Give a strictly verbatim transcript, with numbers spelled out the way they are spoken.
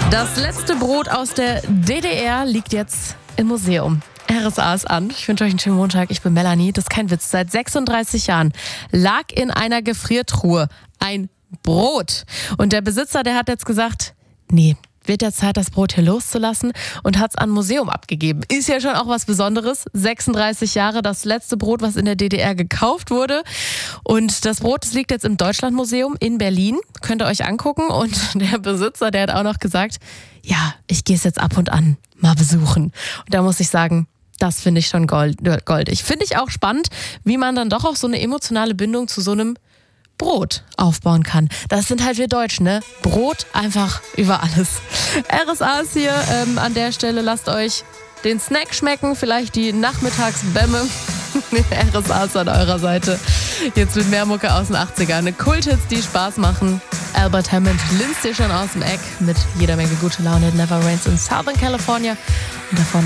Das letzte Brot aus der D D R liegt jetzt im Museum. R S A ist an. Ich wünsche euch einen schönen Montag. Ich bin Melanie. Das ist kein Witz. Seit sechsunddreißig Jahren lag in einer Gefriertruhe ein Brot. Und der Besitzer, der hat jetzt gesagt, nee, wird ja Zeit, das Brot hier loszulassen, und hat es an ein Museum abgegeben. Ist ja schon auch was Besonderes. sechsunddreißig Jahre, das letzte Brot, was in der D D R gekauft wurde. Und das Brot, das liegt jetzt im Deutschlandmuseum in Berlin. Könnt ihr euch angucken. Und der Besitzer, der hat auch noch gesagt, ja, ich gehe es jetzt ab und an mal besuchen. Und da muss ich sagen, das finde ich schon gold, goldig. Finde ich auch spannend, wie man dann doch auch so eine emotionale Bindung zu so einem Brot aufbauen kann. Das sind halt wir Deutschen, ne? Brot einfach über alles. R S A ist hier ähm, an der Stelle. Lasst euch den Snack schmecken, vielleicht die Nachmittagsbämme. R S A ist an eurer Seite. Jetzt mit mehr Mucke aus den achtzigern. Kulthits, die Spaß machen. Albert Hammond linst dir schon aus dem Eck mit jeder Menge gute Laune. It Never Rains in Southern California. Und davor